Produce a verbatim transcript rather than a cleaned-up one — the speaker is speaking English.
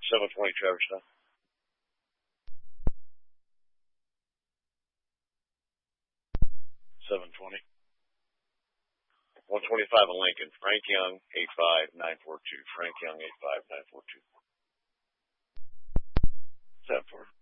seven twenty Traverse now. seven twenty. one twenty-five in Lincoln. Frank Young, eight five nine four two. Frank Young, eight five nine four two. seven four.